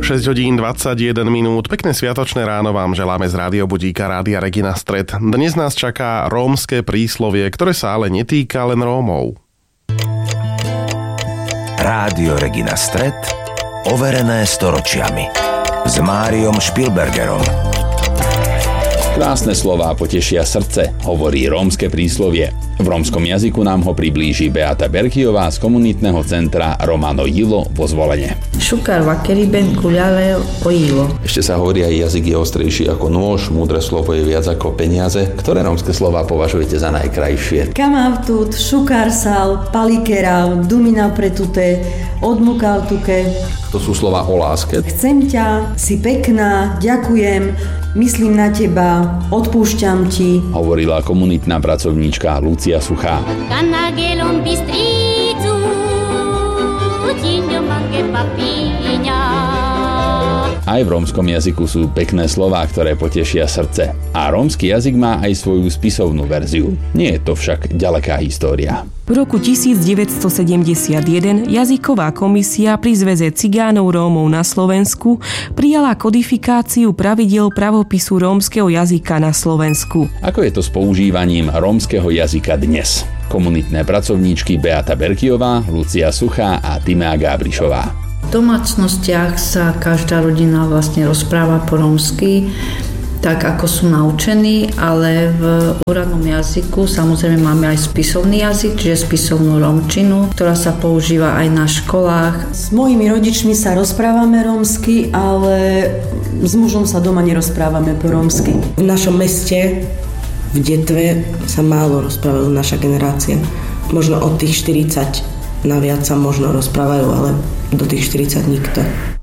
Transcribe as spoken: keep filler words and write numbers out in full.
šesť hodín dvadsaťjeden minút. Pekné sviatočné ráno vám želáme z Rádio Budíka, Rádia Regina Stred. Dnes nás čaká rómske príslovie, ktoré sa ale netýka len Rómov. Rádio Regina Stred, overené storočiami. S Máriom Špilbergerom. Krásne slová potešia srdce, hovorí rómske príslovie. V rómskom jazyku nám ho priblíži Beata Berkiová z komunitného centra Romano Jilo vo Zvolene. Šukar vakeriben kuľale ojilo. Ešte sa hovorí, aj jazyk je ostrejší ako nôž, múdre slovo je viac ako peniaze. Ktoré rómske slová považujete za najkrajšie? Kamavtut, šukarsal, palikeral, dumina pretuté, odmukal tuke. To sú slova o láske. Chcem ťa, si pekná, ďakujem, myslím na teba, odpúšťam ti. Hovorila komunitná pracovníčka Lucia Suchá. Aj v rómskom jazyku sú pekné slová, ktoré potešia srdce. A rómsky jazyk má aj svoju spisovnú verziu. Nie je to však ďaleká história. V roku tisícdeväťstosedemdesiatjeden jazyková komisia pri Zväze cigánov Rómov na Slovensku prijala kodifikáciu pravidiel pravopisu rómskeho jazyka na Slovensku. Ako je to s používaním rómskeho jazyka dnes? Komunitné pracovníčky Beata Berkiová, Lucia Suchá a Timea Gábrišová. V domácnostiach sa každá rodina vlastne rozpráva po rómsky, tak ako sú naučení, ale v úradnom jazyku samozrejme máme aj spisovný jazyk, čiže spisovnú rómčinu, ktorá sa používa aj na školách. S mojimi rodičmi sa rozprávame rómsky, ale s mužom sa doma nerozprávame po rómsky. V našom meste, v Detve, sa málo rozprávajú naša generácia. Možno od tých štyridsať naviac sa možno rozprávajú, ale do tých štyridsať nikto.